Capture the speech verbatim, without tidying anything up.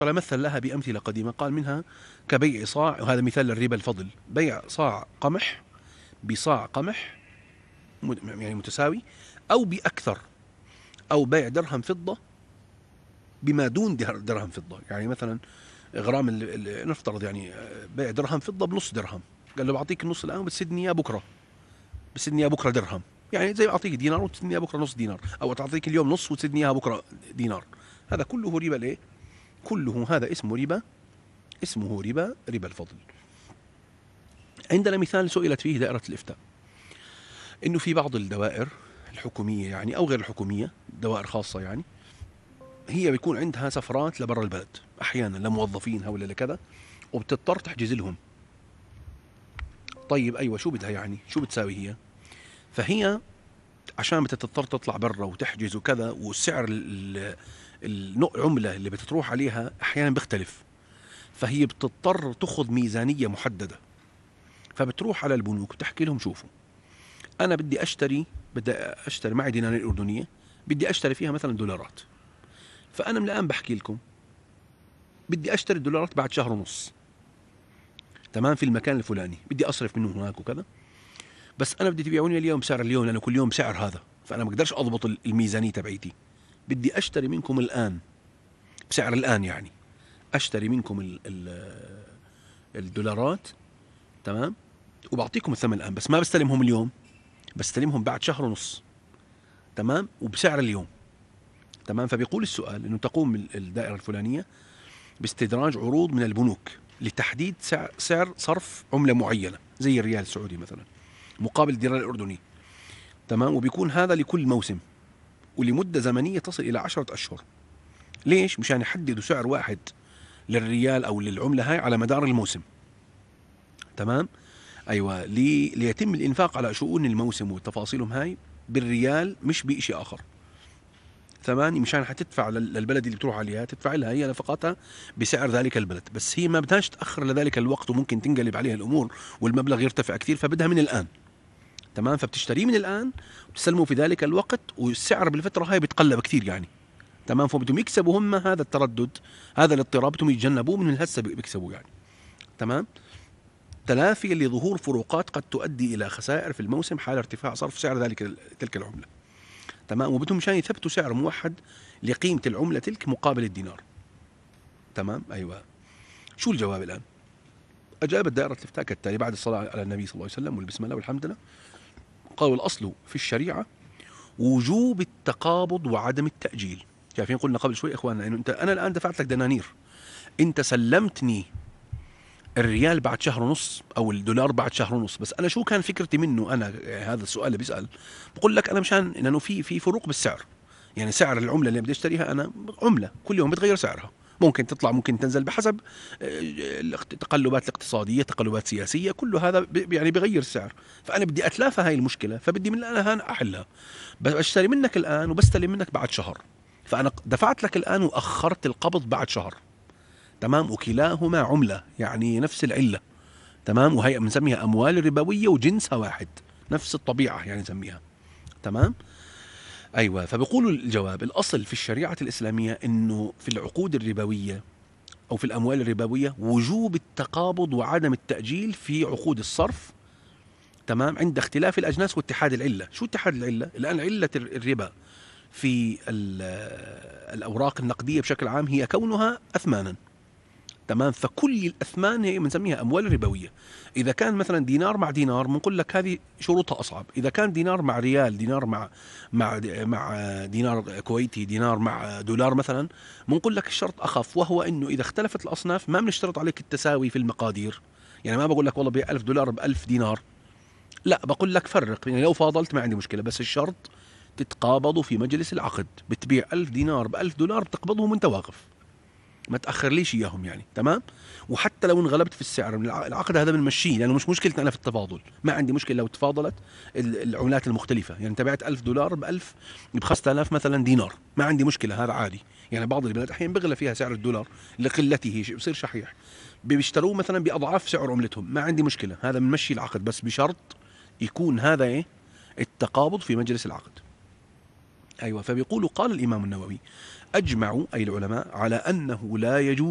مثل لها بأمثلة قديمة، قال منها كبيع صاع، وهذا مثال للربا الفضل، بيع صاع قمح بصاع قمح يعني متساوي، أو بأكثر، أو بيع درهم فضة بما دون درهم فضة. يعني مثلا غرام ال- ال- نفترض يعني بيع درهم فضة بنص درهم، قال له بعطيك النص الآن بتسدني إياه بكرة، بتسدني إياه بكرة درهم، يعني زي أعطيك دينار وتسدني إياه بكرة نص دينار، أو تعطيك اليوم نص وتسدني إياها بكرة دينار. هذا كله ربا ليه؟ كله هذا اسمه ربا، اسمه ربا ربا الفضل. عندنا مثال سئلت فيه دائرة الإفتاء، إنه في بعض الدوائر الحكومية يعني أو غير الحكومية، دوائر خاصة يعني، هي بيكون عندها سفرات لبرا البلد أحيانا لموظفينها ولا لكذا، وبتضطر تحجز لهم. طيب أيوة، شو بدها يعني؟ شو بتساوي هي؟ فهي عشان بتضطر تطلع برا وتحجز وكذا، والسعر العملة اللي بتروح عليها أحيانا بيختلف، فهي بتضطر تأخذ ميزانية محددة. فبتروح على البنوك بتحكي لهم شوفوا، أنا بدي أشتري، بدي أشتري معي دينار أردنية، بدي أشتري فيها مثلا دولارات، فأنا من الآن بحكي لكم بدي أشتري الدولارات بعد شهر ونص، تمام، في المكان الفلاني، بدي أصرف منه هناك وكذا، بس أنا بدي تبيعوني اليوم بسعر اليوم، لأنه كل يوم بسعر هذا، فأنا ما بقدرش أضبط الميزانية تبعيتي، بدي أشتري منكم الآن بسعر الآن، يعني أشتري منكم ال ال الدولارات، تمام، وبعطيكم الثمن الآن، بس ما بستلمهم اليوم، بستلمهم بعد شهر ونص، تمام، وبسعر اليوم، تمام. فبيقول السؤال انه تقوم الدائره الفلانيه باستدراج عروض من البنوك لتحديد سعر, سعر صرف عمله معينه زي الريال السعودي مثلا مقابل الدينار الاردني، تمام، وبيكون هذا لكل موسم ولمده زمنيه تصل الى عشرة اشهر. ليش؟ مشان يحددوا سعر واحد للريال او للعمله هاي على مدار الموسم، تمام. ايوه، لي ليتم الانفاق على شؤون الموسم وتفاصيلهم هاي بالريال مش بشيء اخر. ثمانية، مشان حتدفع للبلد اللي بتروح عليها، تدفع لها هي نفقاتها بسعر ذلك البلد، بس هي ما بدهاش تأخر لذلك الوقت وممكن تنقلب عليها الأمور والمبلغ يرتفع كثير، فبدها من الآن، تمام. فبتشتريه من الآن وتسلمه في ذلك الوقت، والسعر بالفترة هاي بيتقلب كثير يعني، تمام. فبدهم يكسبوا هم هذا التردد، هذا الاضطراب، بدهم يتجنبوه من هسه بيكسبوا يعني، تمام. تلافي لظهور فروقات قد تؤدي إلى خسائر في الموسم حال ارتفاع صرف سعر ذلك تلك العملة، تمام. وبدهم مشان يثبتوا سعر موحد لقيمة العملة تلك مقابل الدينار، تمام. أيوة، شو الجواب الآن؟ أجابت دائرة الإفتاء كالتالي بعد الصلاة على النبي صلى الله عليه وسلم والبسم الله والحمد لله. قالوا الأصل في الشريعة وجوب التقابض وعدم التأجيل. شايفين قلنا قبل شوي إخواننا إنه أنت، أنا الآن دفعت لك دنانير، أنت سلمتني الريال بعد شهر ونص أو الدولار بعد شهر ونص، بس أنا شو كان فكرتي منه؟ أنا هذا السؤال اللي بيسأل، بقول لك أنا مشان إنه في في فروق بالسعر، يعني سعر العملة اللي بدي اشتريها أنا عملة كل يوم بتغير سعرها، ممكن تطلع ممكن تنزل بحسب التقلبات الاقتصادية، تقلبات سياسية، كل هذا يعني بغير السعر، فأنا بدي أتلافى هاي المشكلة، فبدي من الآن أحلها، بشتري منك الآن وبستلم منك بعد شهر، فأنا دفعت لك الآن وأخرت القبض بعد شهر، تمام. وكلاهما عملة يعني نفس العلة، تمام، وهي بنسميها أموال ربوية وجنسها واحد، نفس الطبيعة يعني نسميها، تمام. أيوة، فبيقولوا الجواب الأصل في الشريعة الإسلامية أنه في العقود الربوية أو في الأموال الربوية وجوب التقابض وعدم التأجيل في عقود الصرف، تمام، عند اختلاف الأجناس واتحاد العلة. شو اتحاد العلة؟ الآن علة الربا في الأوراق النقدية بشكل عام هي كونها أثمانا، تمام. فكل الأثمان هي بنسميها أموال ربوية. إذا كان مثلا دينار مع دينار بنقول لك هذه شروطها أصعب، إذا كان دينار مع ريال، دينار مع مع مع دينار كويتي، دينار مع دولار مثلا، بنقول لك الشرط أخف، وهو إنه إذا اختلفت الأصناف ما بنشترط عليك التساوي في المقادير، يعني ما بقول لك والله بيع ألف دولار بألف دينار، لا، بقول لك فرق، يعني لو فاضلت ما عندي مشكلة، بس الشرط تتقابضوا في مجلس العقد، بتبيع ألف دينار بألف دولار بتقبضهم وانت واقف، ما تاخر ليش اياهم يعني، تمام. وحتى لو انغلبت في السعر من العقد هذا بنمشيه، لانه مش مشكلتي انا في التفاضل، ما عندي مشكله لو تفاضلت العملات المختلفه، يعني تبعت ألف دولار ب ألف ب خمسة آلاف مثلا دينار، ما عندي مشكله، هذا عادي. يعني بعض البلاد احيانا بيغلى فيها سعر الدولار لقلته، بصير شحيح، بيشتروه مثلا باضعاف سعر عملتهم، ما عندي مشكله، هذا بنمشي العقد، بس بشرط يكون هذا ايه، التقابض في مجلس العقد. ايوه، فبيقولوا قال الامام النووي اجمعوا اي العلماء على انه لا يجوز